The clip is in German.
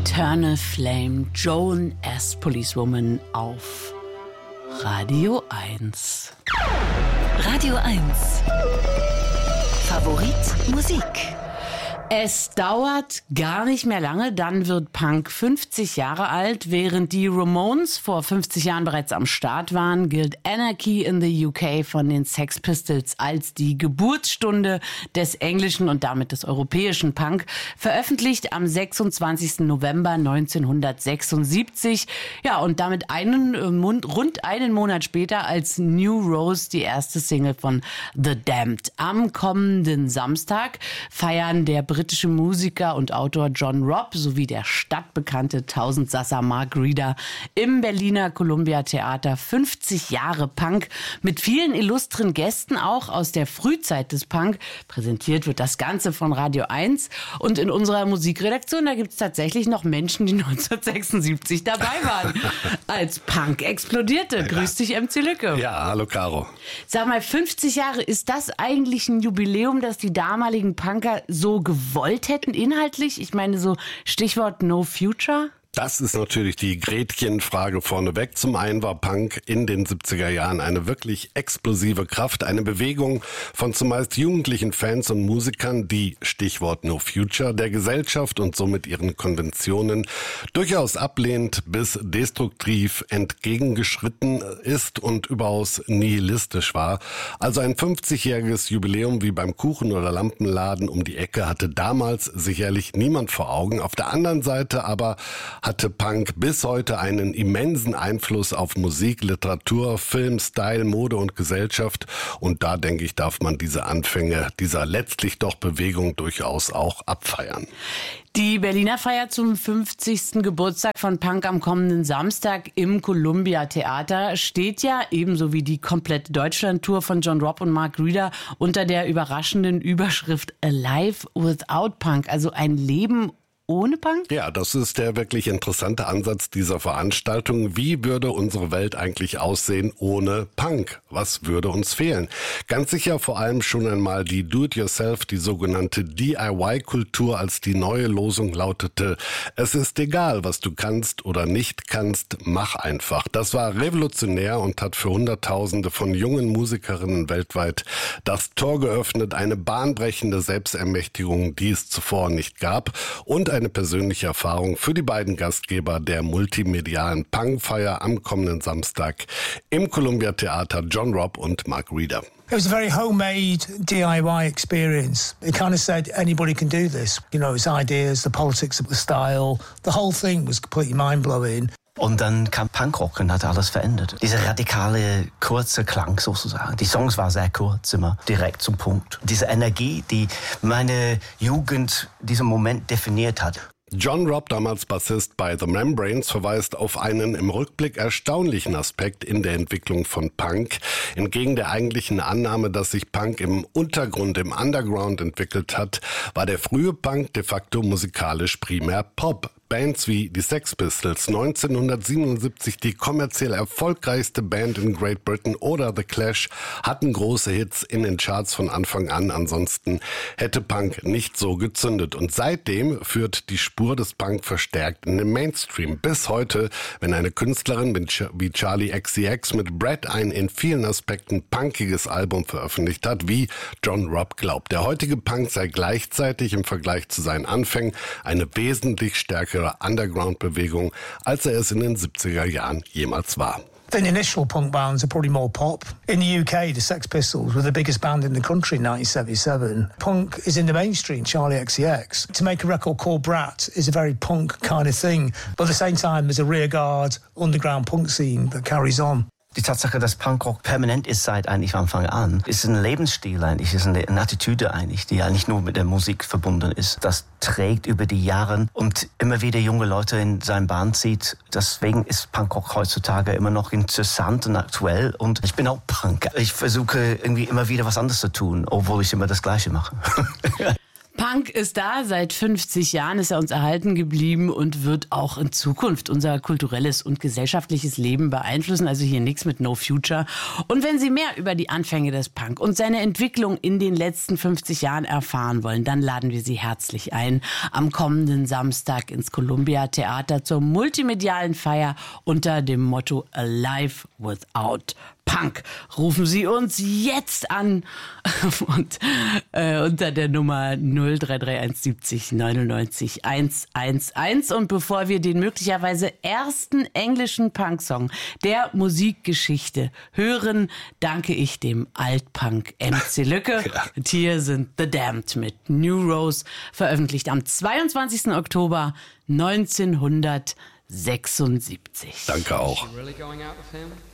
Eternal Flame, Joan S. Policewoman auf Radio 1. Radio 1. Favorit Musik. Es dauert gar nicht mehr lange, dann wird Punk 50 Jahre alt. Während die Ramones vor 50 Jahren bereits am Start waren, gilt Anarchy in the UK von den Sex Pistols als die Geburtsstunde des englischen und damit des europäischen Punk. Veröffentlicht am 26. November 1976. Ja, und damit rund einen Monat später als New Rose die erste Single von The Damned. Am kommenden Samstag feiern der britische Musiker und Autor John Robb sowie der stadtbekannte Tausendsasser Mark Reeder im Berliner Columbia Theater 50 Jahre Punk mit vielen illustren Gästen auch aus der Frühzeit des Punk. Präsentiert wird das Ganze von Radio 1 und in unserer Musikredaktion, da gibt es tatsächlich noch Menschen, die 1976 dabei waren, als Punk explodierte. Grüß dich, MC Lücke. Ja, hallo Caro. Sag mal, 50 Jahre, ist das eigentlich ein Jubiläum, das die damaligen Punker so gewollt hätten inhaltlich? Ich meine so Stichwort No Future? Das ist natürlich die Gretchenfrage vorneweg. Zum einen war Punk in den 70er Jahren eine wirklich explosive Kraft, eine Bewegung von zumeist jugendlichen Fans und Musikern, die, Stichwort No Future, der Gesellschaft und somit ihren Konventionen durchaus ablehnend bis destruktiv entgegengeschritten ist und überaus nihilistisch war. Also ein 50-jähriges Jubiläum wie beim Kuchen- oder Lampenladen um die Ecke hatte damals sicherlich niemand vor Augen. Auf der anderen Seite aber hatte Punk bis heute einen immensen Einfluss auf Musik, Literatur, Film, Style, Mode und Gesellschaft. Und da, denke ich, darf man diese Anfänge dieser letztlich doch Bewegung durchaus auch abfeiern. Die Berliner Feier zum 50. Geburtstag von Punk am kommenden Samstag im Columbia Theater steht ja, ebenso wie die komplette Deutschland-Tour von John Robb und Mark Reeder, unter der überraschenden Überschrift Alive Without Punk, also ein Leben ohne Punk? Ja, das ist der wirklich interessante Ansatz dieser Veranstaltung. Wie würde unsere Welt eigentlich aussehen ohne Punk? Was würde uns fehlen? Ganz sicher vor allem schon einmal die Do-it-yourself, die sogenannte DIY-Kultur, als die neue Losung lautete: Es ist egal, was du kannst oder nicht kannst, mach einfach. Das war revolutionär und hat für Hunderttausende von jungen Musikerinnen weltweit das Tor geöffnet. Eine bahnbrechende Selbstermächtigung, die es zuvor nicht gab, und eine persönliche Erfahrung für die beiden Gastgeber der multimedialen Punkfeier am kommenden Samstag im Columbia Theater, John Robb und Mark Reeder. It was a very homemade DIY experience. It kind of said anybody can do this. You know, its ideas, the politics of the style, the whole thing was completely mind-blowing. Und dann kam Punkrock und hat alles verändert. Dieser radikale, kurze Klang sozusagen. Die Songs waren sehr kurz, immer direkt zum Punkt. Diese Energie, die meine Jugend, diesen Moment definiert hat. John Robb, damals Bassist bei The Membranes, verweist auf einen im Rückblick erstaunlichen Aspekt in der Entwicklung von Punk. Entgegen der eigentlichen Annahme, dass sich Punk im Untergrund, im Underground entwickelt hat, war der frühe Punk de facto musikalisch primär Pop. Bands wie die Sex Pistols, 1977 die kommerziell erfolgreichste Band in Great Britain, oder The Clash hatten große Hits in den Charts von Anfang an. Ansonsten hätte Punk nicht so gezündet. Und seitdem führt die Spur des Punk verstärkt in den Mainstream. Bis heute, wenn eine Künstlerin wie Charli XCX mit Brad ein in vielen Aspekten punkiges Album veröffentlicht hat, wie John Robb glaubt. Der heutige Punk sei gleichzeitig im Vergleich zu seinen Anfängen eine wesentlich stärkere Underground-Bewegung, als er es in den 70er Jahren jemals war. The initial punk bands are probably more pop. In the UK, the Sex Pistols were the biggest band in the country in 1977. Punk is in the mainstream, Charli XCX. To make a record called Brat is a very punk kind of thing, but at the same time there's a rearguard underground punk scene that carries on. Die Tatsache, dass Punkrock permanent ist seit eigentlich Anfang an, ist ein Lebensstil eigentlich, ist eine Attitüde eigentlich, die eigentlich nur mit der Musik verbunden ist. Das trägt über die Jahre und immer wieder junge Leute in seine Band zieht. Deswegen ist Punkrock heutzutage immer noch interessant und aktuell, und ich bin auch Punk. Ich versuche irgendwie immer wieder was anderes zu tun, obwohl ich immer das Gleiche mache. Punk ist da, seit 50 Jahren ist er uns erhalten geblieben und wird auch in Zukunft unser kulturelles und gesellschaftliches Leben beeinflussen. Also hier nichts mit No Future. Und wenn Sie mehr über die Anfänge des Punk und seine Entwicklung in den letzten 50 Jahren erfahren wollen, dann laden wir Sie herzlich ein am kommenden Samstag ins Columbia Theater zur multimedialen Feier unter dem Motto Alive Without Punk. Rufen Sie uns jetzt an und unter der Nummer 0331 70 99 111. Und bevor wir den möglicherweise ersten englischen Punk-Song der Musikgeschichte hören, danke ich dem Altpunk MC Lücke. Ja. Und hier sind The Damned mit New Rose, veröffentlicht am 22. Oktober 1976. Danke auch. Really going out with him?